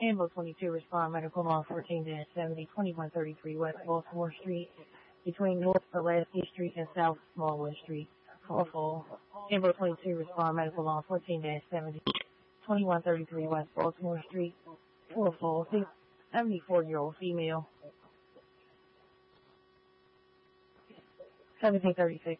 Ambo 22 respond medical law 14-70, 2133 West Baltimore Street, between North Pulaski Street and South Smallwood Street. Awful. Ambo 22 respond medical law 14-70, 2133 West Baltimore Street. Awful. 74-year-old female. 1736